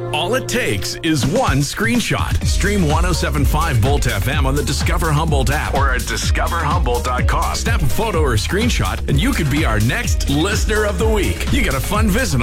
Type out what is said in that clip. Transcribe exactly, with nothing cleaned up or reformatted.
All it takes is one screenshot. Stream one oh seven point five Bolt F M on the Discover Humboldt app or at discover humboldt dot com. Snap a photo or screenshot, and you could be our next Listener of the Week. You get a fun visit